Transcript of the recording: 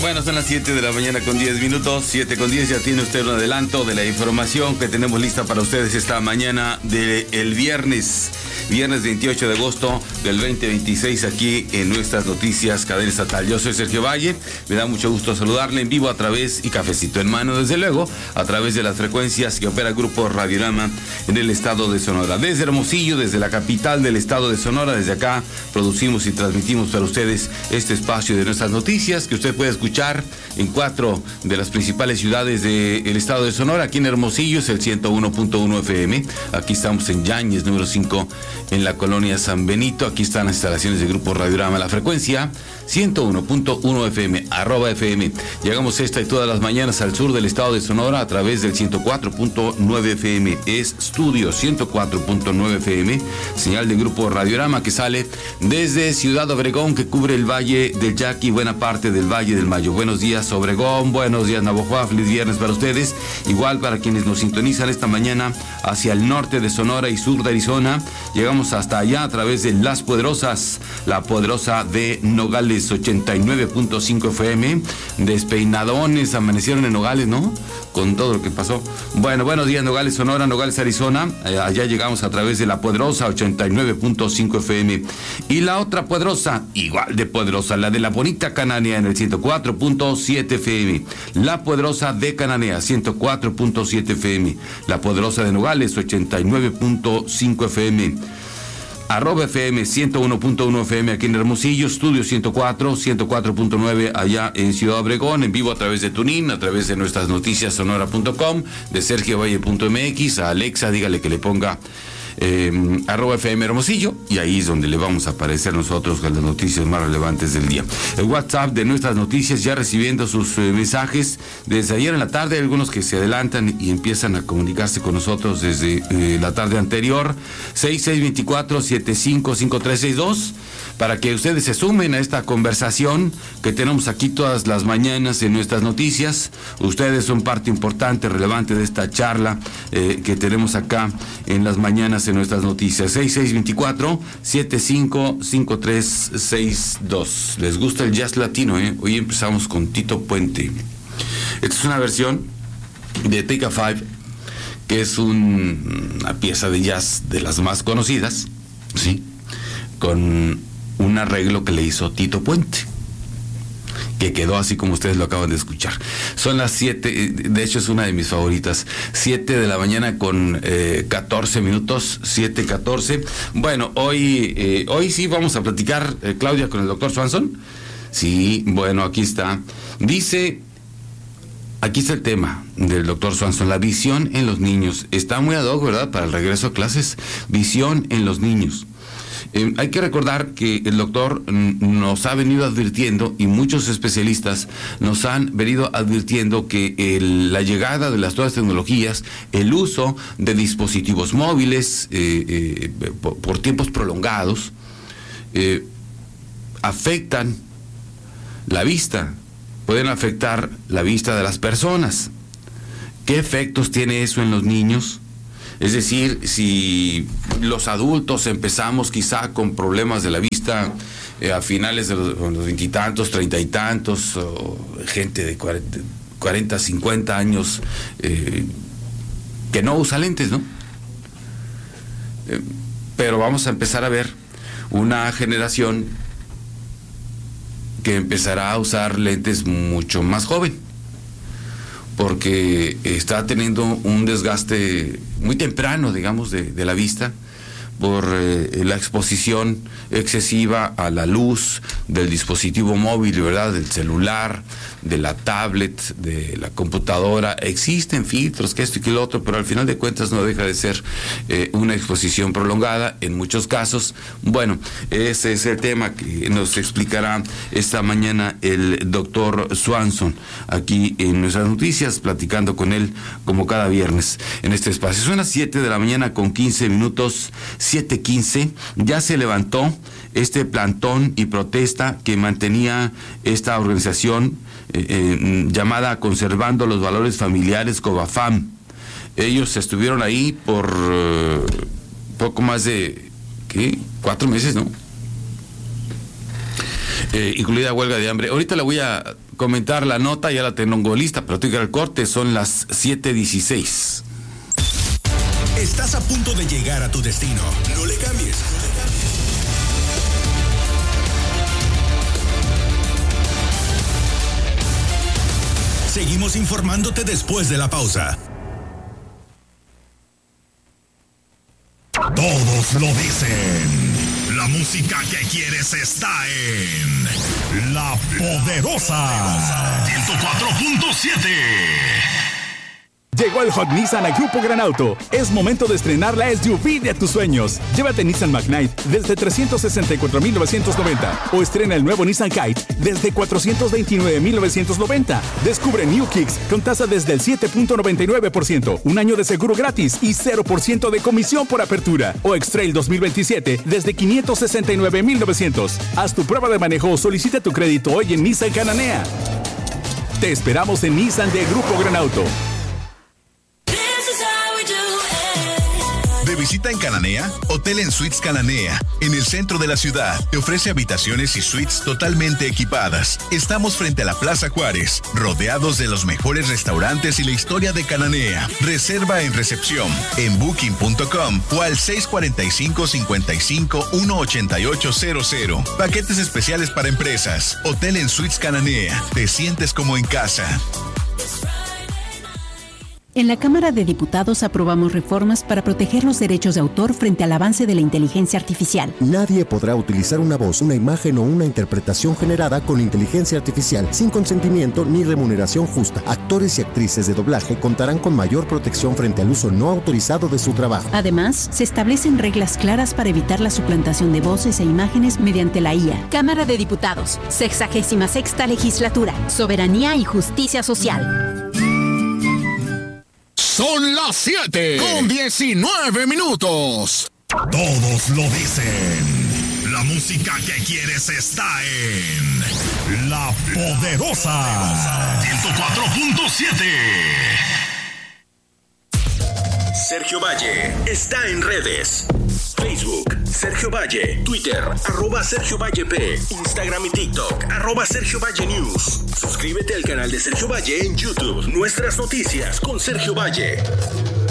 Bueno, son las 7 de la mañana con 10 minutos, 7 con 10, ya tiene usted un adelanto de la información que tenemos lista para ustedes esta mañana del viernes 28 de agosto del 2026, aquí en nuestras noticias Cadena Estatal. Yo soy Sergio Valle, me da mucho gusto saludarle en vivo a través, y cafecito en mano desde luego, a través de las frecuencias que opera Grupo Radiorama en el estado de Sonora. Desde Hermosillo, desde la capital del estado de Sonora, desde acá producimos y transmitimos para ustedes este espacio de nuestras noticias que usted puede escuchar en 4 de las principales ciudades del estado de Sonora. Aquí en Hermosillo es el 101.1 FM, aquí estamos en Yáñez, número 5, en la colonia San Benito. Aquí están las instalaciones de Grupo Radiorama, la frecuencia 101.1 FM, @FM. Llegamos esta y todas las mañanas al sur del estado de Sonora a través del 104.9 FM, es Estudio 104.9 FM, señal de Grupo Radiorama que sale desde Ciudad Obregón, que cubre el Valle del Yaqui y buena parte del Valle del Mayo. Buenos días Obregón, buenos días Navojoa, feliz viernes para ustedes, igual para quienes nos sintonizan esta mañana hacia el norte de Sonora y sur de Arizona. Llegamos hasta allá a través de Las Poderosas, la Poderosa de Nogales 89.5 FM, despeinadones, amanecieron en Nogales, ¿no? Con todo lo que pasó. Bueno, buenos días Nogales, Sonora, Nogales, Arizona, allá llegamos a través de la Poderosa 89.5 FM, y la otra Poderosa, igual de poderosa, la de la bonita Cananea en el 104.7 FM, la Poderosa de Cananea 104.7 FM, la Poderosa de Nogales 89.5 FM, @FM 101.1 FM aquí en Hermosillo, Estudio 104.9 allá en Ciudad Obregón, en vivo a través de TuneIn, a través de nuestras noticias sonora.com, de sergiovalle.mx. A Alexa dígale que le ponga @FM Hermosillo, y ahí es donde le vamos a aparecer nosotros con las noticias más relevantes del día. El WhatsApp de nuestras noticias ya recibiendo sus mensajes desde ayer en la tarde, algunos que se adelantan y empiezan a comunicarse con nosotros desde la tarde anterior. 6624-755362 para que ustedes se sumen a esta conversación que tenemos aquí todas las mañanas en nuestras noticias. Ustedes son parte importante, relevante de esta charla que tenemos acá en las mañanas en nuestras noticias. 6624-755362. ¿Les gusta el jazz latino? Hoy empezamos con Tito Puente. Esta es una versión de Take a Five, que es una pieza de jazz de las más conocidas, ¿sí? Con un arreglo que le hizo Tito Puente, que quedó así como ustedes lo acaban de escuchar. Son las 7, de hecho es una de mis favoritas, 7 de la mañana con 14 minutos, 7:14. Bueno, hoy sí vamos a platicar, Claudia, con el doctor Swanson. Sí, bueno, aquí está. Aquí está el tema del doctor Swanson, la visión en los niños. Está muy ad hoc, ¿verdad?, para el regreso a clases. Visión en los niños. Hay que recordar que el doctor nos ha venido advirtiendo, y muchos especialistas nos han venido advirtiendo, que la llegada de las nuevas tecnologías, el uso de dispositivos móviles por tiempos prolongados, afectan la vista, pueden afectar la vista de las personas. ¿Qué efectos tiene eso en los niños? Es decir, si los adultos empezamos quizá con problemas de la vista a finales de los 20 y tantos, 30 y tantos, o gente de 40, 50 años que no usa lentes, ¿no? Pero vamos a empezar a ver una generación que empezará a usar lentes mucho más joven, porque está teniendo un desgaste muy temprano, digamos, de la vista, por la exposición excesiva a la luz del dispositivo móvil, ¿verdad?, del celular, de la tablet, de la computadora. Existen filtros, que esto y que lo otro, pero al final de cuentas no deja de ser una exposición prolongada en muchos casos. Bueno, ese es el tema que nos explicará esta mañana el doctor Swanson, aquí en nuestras noticias, platicando con él como cada viernes en este espacio. Son las 7 de la mañana con 15 minutos, 7:15, ya se levantó este plantón y protesta que mantenía esta organización llamada Conservando los Valores Familiares, COVAFAM. Ellos estuvieron ahí por poco más de 4 meses, ¿no? Incluida huelga de hambre. Ahorita la voy a comentar la nota, ya la tengo lista, pero tengo que ir al corte, son las 7:16. Estás a punto de llegar a tu destino. No le cambies. Seguimos informándote después de la pausa. Todos lo dicen. La música que quieres está en La Poderosa 104.7. Llegó el Hot Nissan a Grupo Gran Auto. Es momento de estrenar la SUV de tus sueños. Llévate Nissan Magnite desde 364,990 o estrena el nuevo Nissan Kite desde 429,990. Descubre New Kicks con tasa desde el 7.99%, un año de seguro gratis y 0% de comisión por apertura. O X-Trail 2027 desde 569,900. Haz tu prueba de manejo o solicita tu crédito hoy en Nissan Cananea. Te esperamos en Nissan de Grupo Gran Auto. De visita en Cananea, Hotel en Suites Cananea, en el centro de la ciudad. Te ofrece habitaciones y suites totalmente equipadas. Estamos frente a la Plaza Juárez, rodeados de los mejores restaurantes y la historia de Cananea. Reserva en recepción, en booking.com o al 645-55-18800. Paquetes especiales para empresas. Hotel en Suites Cananea. Te sientes como en casa. En la Cámara de Diputados aprobamos reformas para proteger los derechos de autor frente al avance de la inteligencia artificial. Nadie podrá utilizar una voz, una imagen o una interpretación generada con inteligencia artificial sin consentimiento ni remuneración justa. Actores y actrices de doblaje contarán con mayor protección frente al uso no autorizado de su trabajo. Además, se establecen reglas claras para evitar la suplantación de voces e imágenes mediante la IA. Cámara de Diputados, 66ª Legislatura, Soberanía y Justicia Social. Son las 7:19. Todos lo dicen. La música que quieres está en La Poderosa 104.7. Sergio Valle está en redes. Facebook, Sergio Valle, Twitter, @Sergio Valle P, Instagram y TikTok, @Sergio Valle News. Suscríbete al canal de Sergio Valle en YouTube. Nuestras noticias con Sergio Valle.